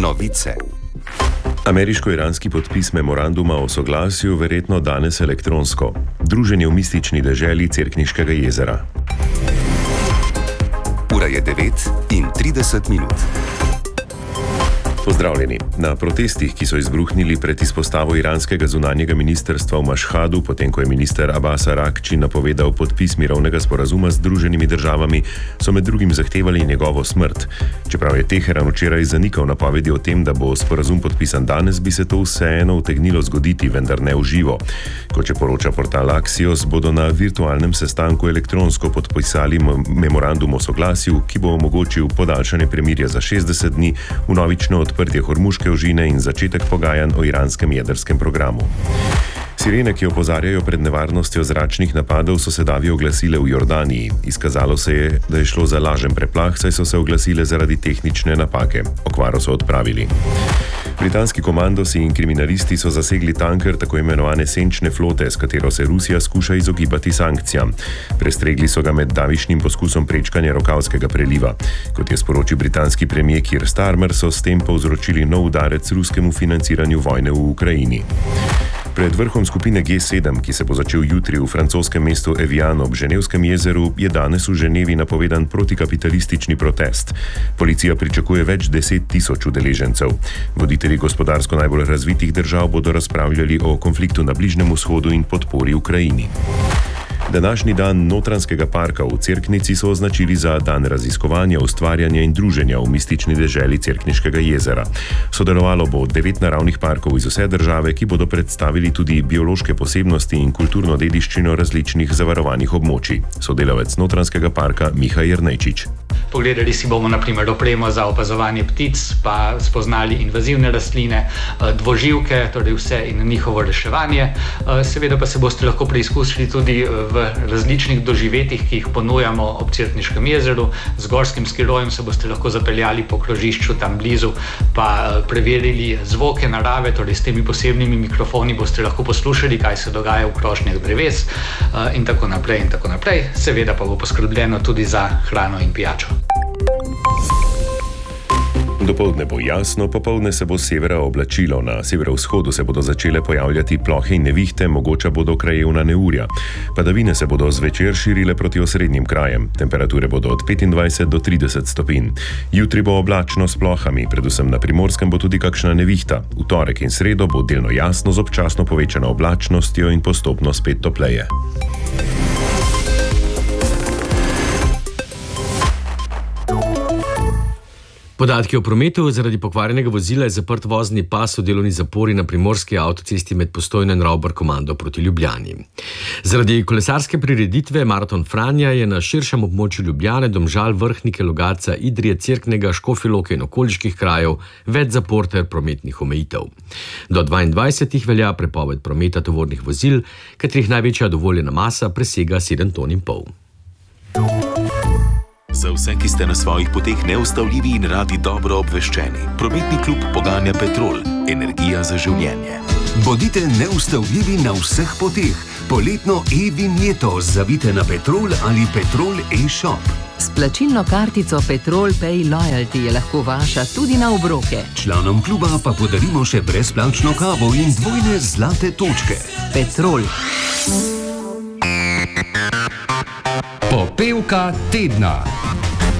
Novice. Ameriško-iranski podpis memoranduma o soglasju verjetno danes elektronsko. Druženje v mistični deželi Cerkniškega jezera. Ura je 9:30. Pozdravljeni. Na protestih, ki so izbruhnili pred izpostavo iranskega zunanjega ministrstva v Mašhadu, potem ko je minister Abbas Araghči napovedal podpis mirovnega sporazuma z Združenimi državami, so med drugim zahtevali njegovo smrt. Čeprav je Teheran včeraj zanikal napovedi o tem, da bo sporazum podpisan danes, bi se to vseeno utegnilo zgoditi, vendar ne v živo. Kot je poroča portal Axios, bodo na virtualnem sestanku elektronsko podpisali memorandum o soglasju, ki bo omogočil podaljšanje premirja za 60 dni, vnovično odprtje Hormuške ožine in začetek pogajanj o iranskem jedrskem programu. Sirene, ki opozarjajo pred nevarnostjo zračnih napadov, so se davi oglasile v Jordaniji. Izkazalo se je, da je šlo za lažen preplah, saj so se oglasile zaradi tehnične napake. Okvaro so odpravili. Britanski komandosi in kriminalisti so zasegli tanker tako imenovane senčne flote, s katero se Rusija skuša izogibati sankcijam. Prestregli so ga med davišnjim poskusom prečkanja Rokavskega preliva. Kot je sporočil britanski premier Keir Starmer, so s tem povzročili nov udarec ruskemu financiranju vojne v Ukrajini. Pred vrhom skupine G7, ki se bo začel jutri v francoskem mestu Evian ob Ženevskem jezeru, je danes v Ženevi napovedan protikapitalistični protest. Policija pričakuje več 10 tisoč udeležencev. Voditelji gospodarsko najbolj razvitih držav bodo razpravljali o konfliktu na Bližnjem vzhodu in podpori Ukrajini. Današnji dan Notranjskega parka v Cerknici so označili za dan raziskovanja, ustvarjanja in druženja v mistični deželi Cerkniškega jezera. Sodelovalo bo 9 naravnih parkov iz vse države, ki bodo predstavili tudi biološke posebnosti in kulturno dediščino različnih zavarovanih območij. Sodelavec Notranjskega parka Miha Jernejčič. Pogledali si bomo na primer opremo za opazovanje ptic, pa spoznali invazivne rastline, dvoživke, torej vse in njihovo reševanje. Seveda pa se boste lahko preizkusili tudi v različnih doživetjih, ki jih ponujamo ob Cerkniškem jezeru. Z gorskim skirojem se boste lahko zapeljali po krožišču tam blizu, pa preverili zvoke narave, torej s temi posebnimi mikrofoni boste lahko poslušali, kaj se dogaja v krošnjah dreves in tako naprej in tako naprej. Seveda pa bo poskrbljeno tudi za hrano in pijačo. Dopoldne bo jasno, popoldne se bo s severa oblačilo. Na severovzhodu se bodo začele pojavljati plohe in nevihte, mogoča bodo krajevna neurja. Padavine se bodo zvečer širile proti osrednjim krajem. Temperature bodo od 25 do 30 stopinj. Jutri bo oblačno s plohami, predvsem na Primorskem bo tudi kakšna nevihta. V torek in sredo bo delno jasno z občasno povečano oblačnostjo in postopno spet topleje. Podatki o prometu: zaradi pokvarjenega vozila je zaprt vozni pas v delovni zapori na primorski avtocesti med Postojno in Ravbar-Komando proti Ljubljani. Zaradi kolesarske prireditve Maraton Franja je na širšem območju Ljubljane, Domžal, Vrhnike, Logatca, Idrije, Cerknega, Škofje Loke in okoliških krajev več zapor ter prometnih omejitev. Do 22 velja prepoved prometa tovornih vozil, katerih največja dovoljena masa presega 7,5 ton. Za vse, ki ste na svojih poteh neustavljivi in radi dobro obveščeni, prometni klub poganja Petrol, energija za življenje. Bodite neustavljivi na vseh poteh. Poletno e-vinjeto zavite na Petrol ali Petrol e-shop. S plačilno kartico Petrol Pay Loyalty je lahko vaša tudi na obroke. Članom kluba pa podarimo še brezplačno kavo in dvojne zlate točke. Petrol. Popevka tedna.